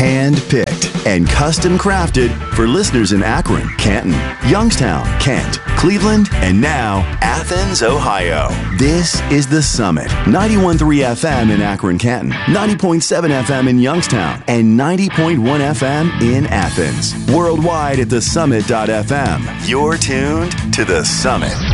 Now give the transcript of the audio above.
Hand-picked and custom-crafted for listeners in Akron, Canton, Youngstown, Kent, Cleveland, and now Athens, Ohio. This is The Summit. 91.3 FM in Akron, Canton, 90.7 FM in Youngstown, and 90.1 FM in Athens. Worldwide at thesummit.fm. You're tuned to The Summit.